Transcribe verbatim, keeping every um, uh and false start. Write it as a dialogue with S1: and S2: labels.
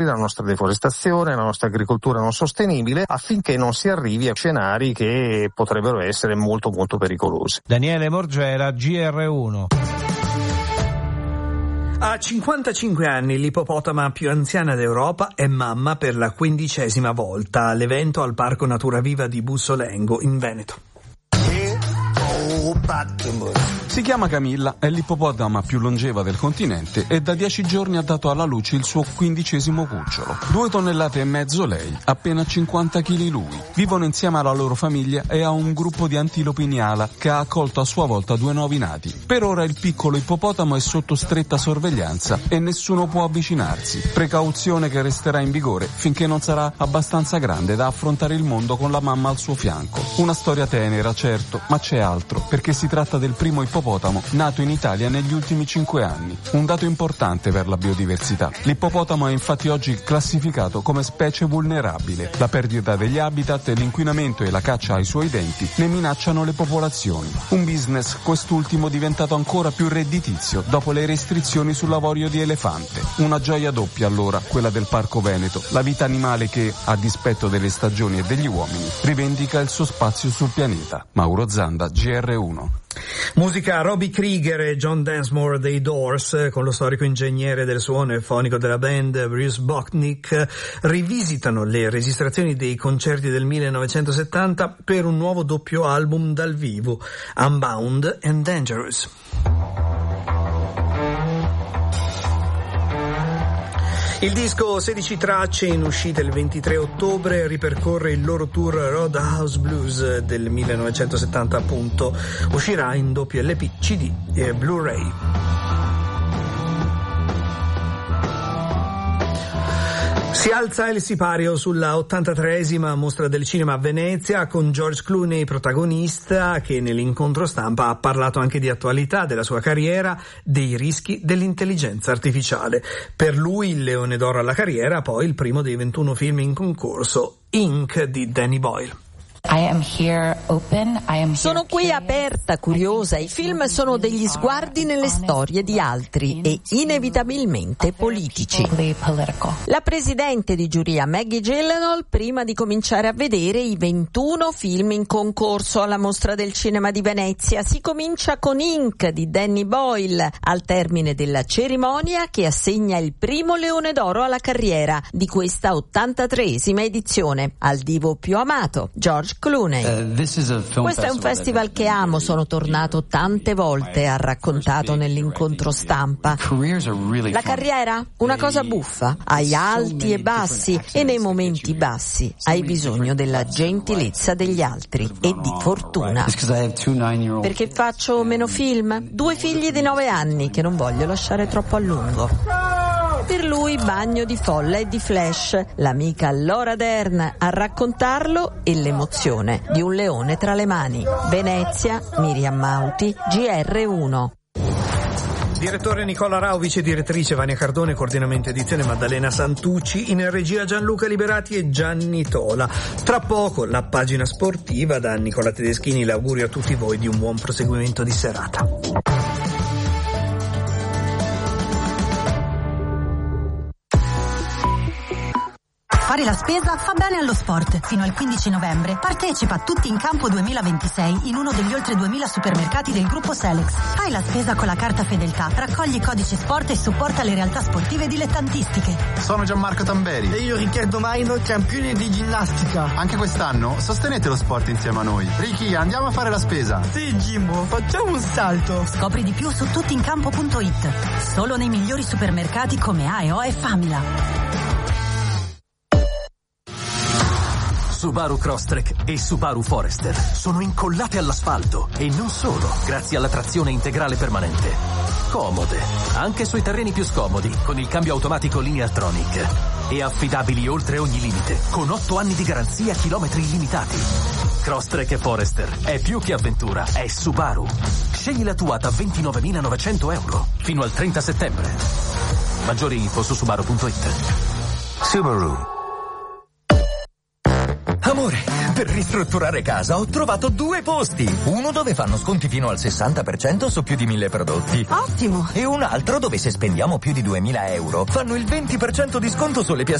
S1: la nostra deforestazione, la nostra agricoltura non sostenibile, affinché non si arrivi a scenari che potrebbero essere molto molto pericolosi.
S2: Daniele Morgera, G R uno.
S3: A cinquantacinque anni l'ippopotama più anziana d'Europa è mamma per la quindicesima volta all'evento al Parco Natura Viva di Bussolengo in Veneto.
S4: Si chiama Camilla, è l'ippopotama più longeva del continente e da dieci giorni ha dato alla luce il suo quindicesimo cucciolo. Due tonnellate e mezzo lei, appena cinquanta chili lui. Vivono insieme alla loro famiglia e a un gruppo di antilopi Nyala che ha accolto a sua volta due nuovi nati. Per ora il piccolo ippopotamo è sotto stretta sorveglianza e nessuno può avvicinarsi. Precauzione che resterà in vigore finché non sarà abbastanza grande da affrontare il mondo con la mamma al suo fianco. Una storia tenera, certo, ma c'è altro, perché si tratta del primo ippopotamo nato in Italia negli ultimi cinque anni. Un dato importante per la biodiversità. L'ippopotamo è infatti oggi classificato come specie vulnerabile. La perdita degli habitat, l'inquinamento e la caccia ai suoi denti ne minacciano le popolazioni. Un business quest'ultimo diventato ancora più redditizio dopo le restrizioni sull'avorio di elefante. Una gioia doppia allora, quella del Parco Veneto, la vita animale che, a dispetto delle stagioni e degli uomini, rivendica il suo spazio sul pianeta. Mauro Zanda, G R uno.
S3: Musica Robbie Krieger e John Densmore dei Doors, con lo storico ingegnere del suono e fonico della band Bruce Botnick, rivisitano le registrazioni dei concerti del millenovecentosettanta per un nuovo doppio album dal vivo, Unbound and Dangerous. Il disco sedici tracce, in uscita il ventitré ottobre, ripercorre il loro tour Roadhouse Blues del millenovecentosettanta, appunto. Uscirà in doppio L P, C D e Blu-ray. Si alza il sipario sulla ottantatreesima mostra del cinema a Venezia con George Clooney protagonista, che nell'incontro stampa ha parlato anche di attualità, della sua carriera, dei rischi dell'intelligenza artificiale. Per lui il Leone d'Oro alla carriera, poi il primo dei ventuno film in concorso, Ink di Danny Boyle.
S5: I am here open, I am here
S6: sono qui aperta, curiosa. I film sono degli sguardi nelle storie di altri e inevitabilmente politici. La presidente di giuria Maggie Gyllenhaal, prima di cominciare a vedere i ventuno film in concorso alla Mostra del Cinema di Venezia, si comincia con Ink di Danny Boyle, al termine della cerimonia che assegna il primo Leone d'Oro alla carriera di questa ottantatreesima edizione al divo più amato, George Clooney. Uh, Questo è un festival che amo, sono tornato tante volte, ha raccontato nell'incontro stampa. La carriera? Una cosa buffa, hai alti e bassi e nei momenti bassi hai bisogno della gentilezza degli altri e di fortuna. Perché faccio meno film? Due figli di nove anni che non voglio lasciare troppo a lungo. Per lui bagno di folla e di flash, l'amica Laura Dern a raccontarlo e l'emozione di un leone tra le mani. Venezia, Miriam Mauti, G R uno.
S3: Direttore Nicola Rao, vice direttrice Vania Cardone, coordinamento edizione Maddalena Santucci, in regia Gianluca Liberati e Gianni Tola. Tra poco la pagina sportiva, da Nicola Tedeschini l'augurio a tutti voi di un buon proseguimento di serata.
S7: Fare la spesa fa bene allo sport. Fino al quindici novembre partecipa a Tutti in Campo duemilaventisei in uno degli oltre duemila supermercati del gruppo Selex. Fai la spesa con la carta Fedeltà, raccogli i codici sport e supporta le realtà sportive dilettantistiche.
S8: Sono Gianmarco Tamberi.
S9: E io Riccardo Maino, campione di ginnastica.
S8: Anche quest'anno sostenete lo sport insieme a noi. Ricky, andiamo a fare la spesa.
S9: Sì, Jimbo, facciamo un salto.
S7: Scopri di più su tuttincampo punto it. Solo nei migliori supermercati come A E O e Famila.
S10: Subaru Crosstrek e Subaru Forester sono incollate all'asfalto e non solo, grazie alla trazione integrale permanente. Comode, anche sui terreni più scomodi, con il cambio automatico Lineartronic. E affidabili oltre ogni limite, con otto anni di garanzia, chilometri illimitati. Crosstrek e Forester è più che avventura, è Subaru. Scegli la tua da ventinovemilanovecento euro fino al trenta settembre. Maggiori info su subaru punto it.
S11: Subaru. Amore, per ristrutturare casa ho trovato due posti. Uno dove fanno sconti fino al sessanta per cento su più di mille prodotti.
S12: Ottimo!
S11: E un altro dove se spendiamo più di duemila euro fanno il venti per cento di sconto sulle piastrelle